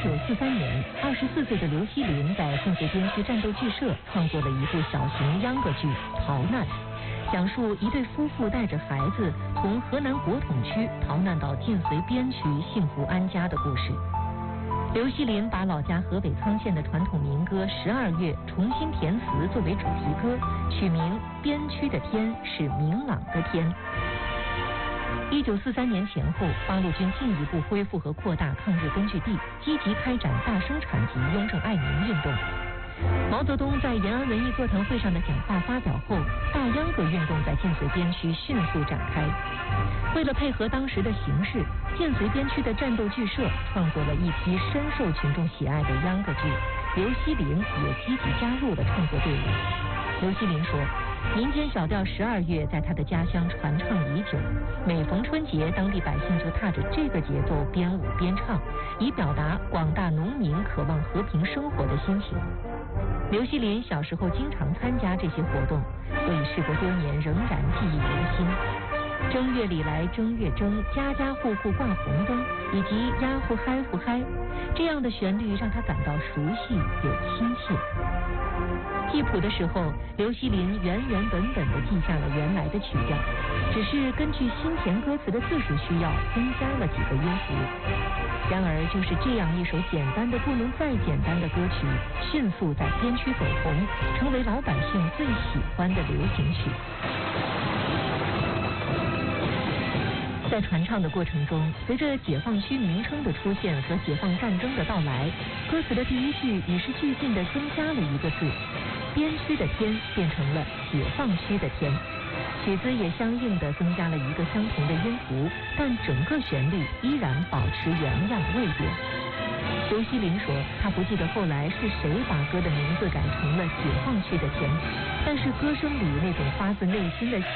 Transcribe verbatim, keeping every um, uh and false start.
九四三年，二十四岁的刘锡林在建绥边区战斗剧社创作了一部小型秧歌剧《逃难》，讲述一对夫妇带着孩子从河南国统区逃难到建绥边区幸福安家的故事。刘锡林把老家河北沧县的传统民歌《十二月》重新填词作为主题歌，取名《边区的天是明朗的天》。一九四三年前后，八路军进一步恢复和扩大抗日根据地，积极开展大生产及雍正爱民运动。毛泽东在延安文艺座谈会上的讲话发表后，大秧歌运动在建绥边区迅速展开。为了配合当时的形势，建绥边区的战斗剧社创作了一批深受群众喜爱的秧歌剧，刘锡林也积极加入了创作队伍。刘锡林说，民间小调《十二月》在他的家乡传唱已久，每逢春节，当地百姓就踏着这个节奏边舞边唱，以表达广大农民渴望和平生活的心情。刘锡林小时候经常参加这些活动，所以事隔多年仍然记忆犹新。正月里来正月正，家家户户挂红灯，以及呀呼嗨呼嗨，这样的旋律让他感到熟悉又亲切。记谱的时候，刘锡林原原本本地记下了原来的曲调，只是根据新填歌词的字数需要，增加了几个音符。然而，就是这样一首简单的不能再简单的歌曲，迅速在边区走红，成为老百姓最喜欢的流行曲。在传唱的过程中，随着解放区名称的出现和解放战争的到来，歌词的第一句与时俱进地增加了一个字，边区的天变成了解放区的天，曲子也相应地增加了一个相同的音符，但整个旋律依然保持原样未变。刘锡林说，他不记得后来是谁把歌的名字改成了解放区的天，但是歌声里那种发自内心的